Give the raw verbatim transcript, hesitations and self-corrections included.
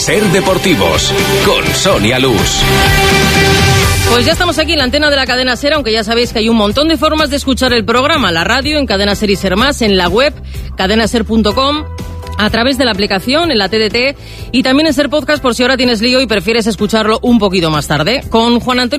Ser Deportivos, con Sonia Luz. Pues ya estamos aquí en la antena de la cadena SER, aunque ya sabéis que hay un montón de formas de escuchar el programa, la radio, en Cadena SER y SER Más, en la web, cadena ser punto com, a través de la aplicación, en la T D T, y también en SER Podcast por si ahora tienes lío y prefieres escucharlo un poquito más tarde. Con Juan Antonio